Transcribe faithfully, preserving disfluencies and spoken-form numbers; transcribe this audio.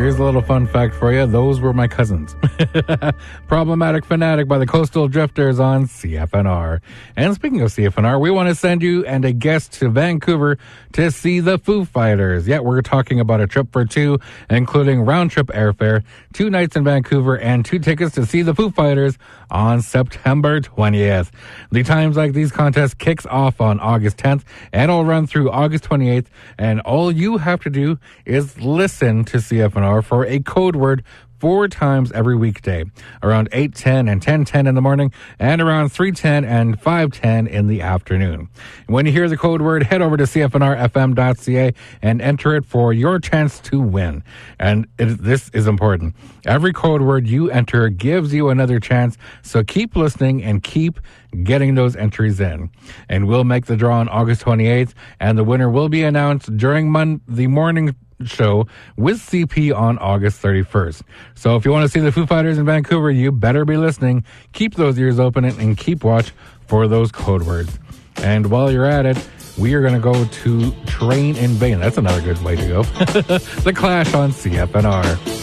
Here's a little fun fact for you. Those were my cousins. Problematic Fanatic by the Coastal Drifters on C F N R. And speaking of C F N R, we want to send you and a guest to Vancouver to see the Foo Fighters. Yeah, we're talking about a trip for two, including round-trip airfare, two nights in Vancouver, and two tickets to see the Foo Fighters on September twentieth. The Times Like These contest kicks off on August tenth, and it'll run through August twenty-eighth, and all you have to do is listen to C F N R for a code word four times every weekday, around eight ten and ten ten in the morning, and around three ten and five ten in the afternoon. When you hear the code word, head over to C F N R F M dot C A and enter it for your chance to win. And it, this is important. Every code word you enter gives you another chance, so keep listening and keep getting those entries in. And we'll make the draw on August twenty-eighth, and the winner will be announced during mon- the morning show with C P on August thirty-first. So if you want to see the Foo Fighters in Vancouver, you better be listening. Keep those ears open and keep watch for those code words. And while you're at it, we are going to go to Train in Vain. That's another good way to go. The Clash on C F N R.